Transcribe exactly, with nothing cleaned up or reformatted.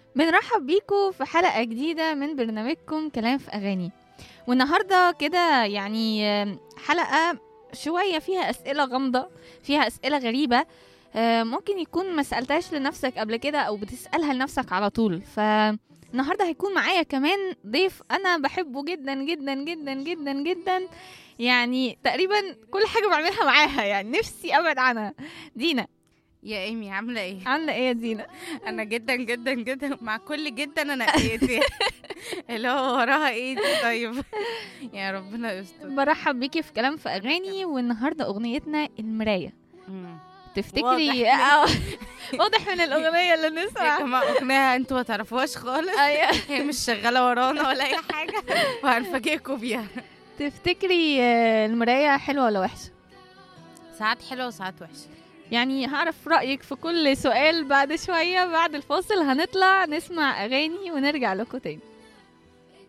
بنرحب بيكم في حلقة جديدة من برنامجكم كلام في أغاني. والنهاردة كده يعني آم، حلقة شوية فيها أسئلة غامضة، فيها أسئلة غريبة. آه، ممكن يكون ما سألتهاش لنفسك قبل كده أو بتسألها لنفسك على طول. فالنهاردة هيكون معايا كمان ضيف أنا بحبه جدا جدا جدا جدا جدا. يعني تقريبا كل حاجة بعملها معاها، يعني نفسي أبعد عنها. دينا، يا ايمي عامله ايه؟ عاملة إيه يا دينا؟ انا جدا جدا جدا مع كل جدا انا ايدي اللي هو وراها ايه دي؟ طيب يا ربنا يستر. برحب بيكي في كلام في اغاني، والنهارده اغنيتنا المرايه. مم. تفتكري واضح آه، واضح من الاغنيه اللي يا نسمع. جماعه اغنيه انتوا ما تعرفوهاش خالص، أيوة. هي مش شغاله ورانا ولا اي حاجه وهنفاجئكم بيها. تفتكري آه، المرايه حلوه ولا وحشه؟ ساعات حلوه وساعات وحشه. يعني هعرف رايك في كل سؤال بعد شويه. بعد الفاصل هنطلع نسمع اغاني ونرجع لكم تاني.